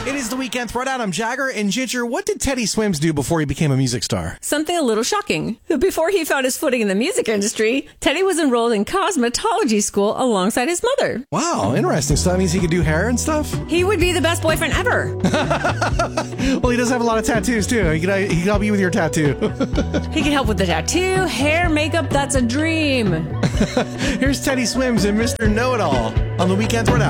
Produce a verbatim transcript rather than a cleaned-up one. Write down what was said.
It is the Weekend Throwdown. I'm Jagger. And Ginger, what did Teddy Swims do before he became a music star? Something a little shocking. Before he found his footing in the music industry, Teddy was enrolled in cosmetology school alongside his mother. Wow, interesting. So that means he could do hair and stuff? He would be the best boyfriend ever. Well, he does have a lot of tattoos, too. He can, he can help you with your tattoo. He can help with the tattoo, hair, makeup. That's a dream. Here's Teddy Swims and Mister Know-It-All on the Weekend Throwdown.